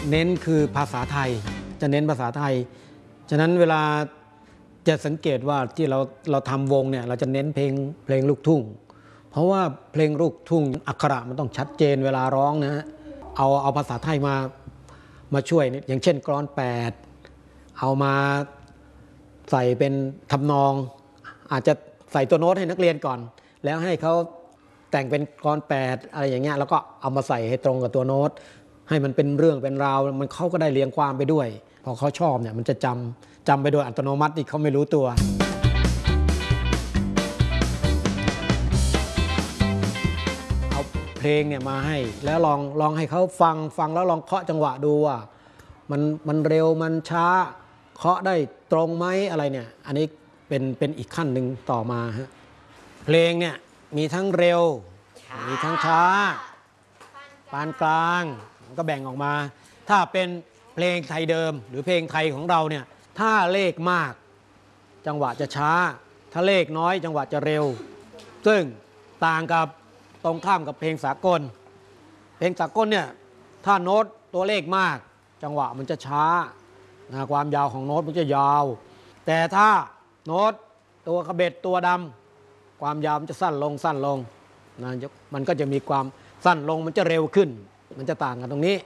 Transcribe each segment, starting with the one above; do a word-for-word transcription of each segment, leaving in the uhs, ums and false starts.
เน้นคือภาษาไทยจะเน้นภาษาไทยฉะนั้นเวลาจะสังเกตว่าที่เราเราทำวงเนี่ยเราจะเน้นเพลงเพลงลูกทุ่งเพราะว่าเพลงลูกทุ่งอักขระมันต้องชัดเจนเวลาร้องนะฮะเอาเอาภาษาไทยมามาช่วยอย่างเช่นกลอนแปดเอามาใส่เป็นทำนองอาจจะใส่ตัวโน้ตให้นักเรียนก่อนแล้วให้เขาแต่งเป็นกลอนแปดอะไรอย่างเงี้ยแล้วก็เอามาใส่ให้ตรงกับตัวโน้ตให้มันเป็นเรื่องเป็นราวมันเขาก็ได้เรียงความไปด้วยพอเขาชอบเนี่ยมันจะจำจำไปโดยอัตโนมัติที่เขาไม่รู้ตัวเอาเพลงเนี่ยมาให้แล้วลองลองให้เขาฟังฟังแล้วลองเคาะจังหวะดูว่ามันมันเร็วมันช้าเคาะได้ตรงไหมอะไรเนี่ยอันนี้เป็นเป็นอีกขั้นหนึ่งต่อมาฮะเพลงเนี่ยมีทั้งเร็วมีทั้งช้าปานกลางก็แบ่งออกมาถ้าเป็นเพลงไทยเดิมหรือเพลงไทยของเราเนี่ยถ้าเลขมากจังหวะจะช้าถ้าเลขน้อยจังหวะจะเร็วซึ่งต่างกับตรงข้ามกับเพลงสากลเพลงสากลเนี่ยถ้าโน้ตตัวเลขมากจังหวะมันจะช้านะความยาวของโน้ตมันจะยาวแต่ถ้าโน้ตตัวกระเบ็ดตัวดำความยาวมันจะสั้นลงสั้นลงนะมันก็จะมีความสั้นลงมันจะเร็วขึ้นมันจะต่างกันตรงนี้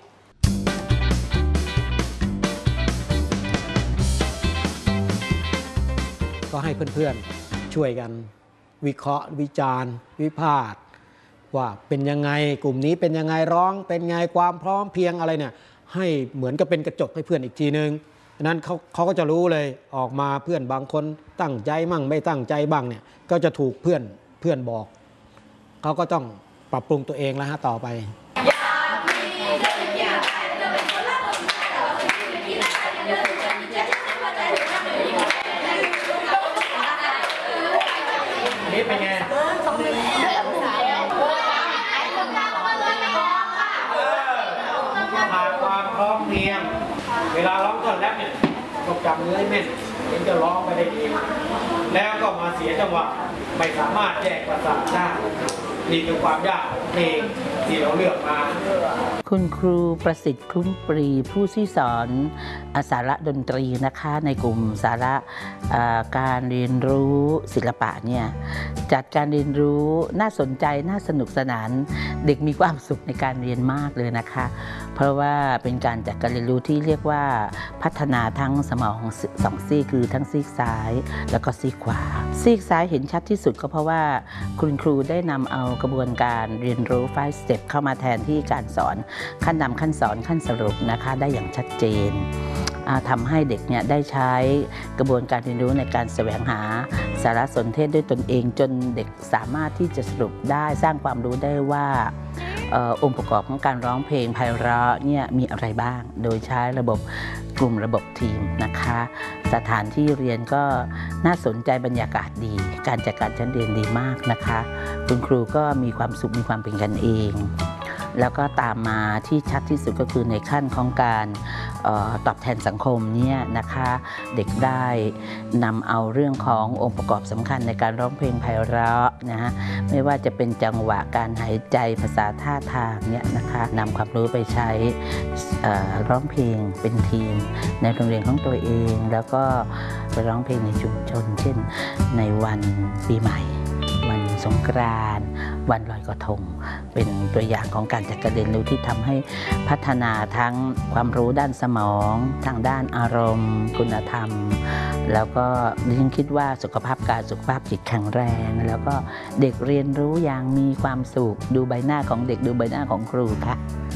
ก็ให้เพื่อนๆช่วยกันวิเคราะห์วิจารณ์วิพากษ์ว่าเป็นยังไงกลุ่มนี้เป็นยังไงร้องเป็นไงความพร้อมเพียงอะไรเนี่ยให้เหมือนกับเป็นกระจกให้เพื่อนอีกทีนึงฉะนั้นเขาเขาก็จะรู้เลยออกมาเพื่อนบางคนตั้งใจมั่งไม่ตั้งใจบ้างเนี่ยก็จะถูกเพื่อนเพื่อนบอกเขาก็ต้องปรับปรุงตัวเองแล้วฮะต่อไปนี่เป็นไงขาดความพร้อมเพรียงเวลาร้องท่อนแรปเนี่ยต้องจำเนื้อให้แม่นถึงจะร้องไปได้ดีแล้วก็มาเสียจังหวะไม่สามารถแยกประสาทได้นี่คือความยากของเพลงที่เราเลือกมาคุณครูประสิทธิ์คุ้มปรีผู้ที่สอนสาระดนตรีนะคะในกลุ่มสาระการเรียนรู้ศิลปะเนี่ยจัดการเรียนรู้น่าสนใจน่าสนุกสนานเด็กมีความสุขในการเรียนมากเลยนะคะเพราะว่าเป็นการจัดการเรียนรู้ที่เรียกว่าพัฒนาทั้งสมองสองซีกคือทั้งซีกซ้ายแล้วก็ซีกขวาซีกซ้ายเห็นชัดที่สุดก็เพราะว่าคุณครูได้นำเอากระบวนการเรียนรู้ไฟว์สเต็ปเข้ามาแทนที่การสอนขั้นนำขั้นสอนขั้นสรุปนะคะได้อย่างชัดเจนทำให้เด็กเนี่ยได้ใช้กระบวนการเรียนรู้ในการแสวงหาสารสนเทศด้วยตนเองจนเด็กสามารถที่จะสรุปได้สร้างความรู้ได้ว่าองค์ประกอบของการร้องเพลงไพเราะเนี่ยมีอะไรบ้างโดยใช้ระบบกลุ่มระบบทีมนะคะสถานที่เรียนก็น่าสนใจบรรยากาศดีการจัดการชั้นเรียนดีมากนะคะคุณครูก็มีความสุขมีความเป็นกันเองแล้วก็ตามมาที่ชัดที่สุดก็คือในขั้นของการออตอบแทนสังคมเนี่ยนะคะเด็กได้นำเอาเรื่องขององค์ประกอบสำคัญในการร้องเพลงไพเราะนะฮะไม่ว่าจะเป็นจังหวะการหายใจภาษาท่าทางเนี่ยนะคะนำความรู้ไปใช้ร้องเพลงเป็นทีมในโรงเรียนของตัวเองแล้วก็ไปร้องเพลงในชุมชนเช่นในวันปีใหม่วันสงกรานต์วันลอยกระทงเป็นตัวอย่างของการจัดการเรียนรู้ที่ทำให้พัฒนาทั้งความรู้ด้านสมองทางด้านอารมณ์คุณธรรมแล้วก็ดิฉันคิดว่าสุขภาพกายสุขภาพจิตแข็งแรงแล้วก็เด็กเรียนรู้อย่างมีความสุขดูใบหน้าของเด็กดูใบหน้าของครูค่ะ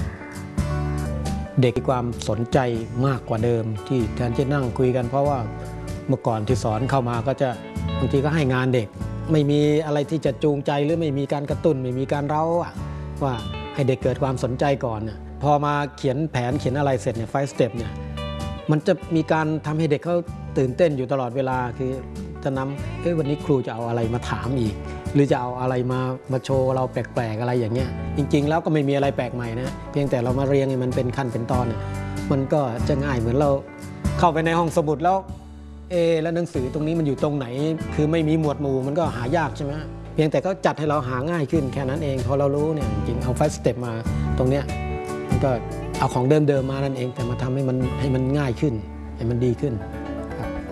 เด็กมีความสนใจมากกว่าเดิมที่แทนจะนั่งคุยกันเพราะว่าเมื่อก่อนที่สอนเข้ามาก็จะบางทีก็ให้งานเด็กไม่มีอะไรที่จะจูงใจหรือไม่มีการกระตุ้นไม่มีการเร้าว่าให้เด็กเกิดความสนใจก่อนเนี่ยพอมาเขียนแผนเขียนอะไรเสร็จเนี่ยไฟว์สเต็ปเนี่ยมันจะมีการทำให้เด็กเขาตื่นเต้นอยู่ตลอดเวลาคือจะนำเฮ้ยวันนี้ครูจะเอาอะไรมาถามอีกหรือจะเอาอะไรมามาโชว์เราแปลกๆอะไรอย่างเงี้ยจริงๆแล้วก็ไม่มีอะไรแปลกใหม่นะเพียงแต่เรามาเรียงให้มันเป็นขั้นเป็นตอนเนี่ยมันก็จะง่ายเหมือนเราเข้าไปในห้องสมุดแล้วเอแล้วหนังสือตรงนี้มันอยู่ตรงไหนคือไม่มีหมวดหมู่มันก็หายากใช่ไหมเพียงแต่เขาจัดให้เราหาง่ายขึ้นแค่นั้นเองพอเรารู้เนี่ยจริงเอาไฟว์สเต็ปมาตรงเนี้ยมันก็เอาของเดิมๆมานั่นเองแต่มาทำให้มันให้มันง่ายขึ้นให้มันดีขึ้น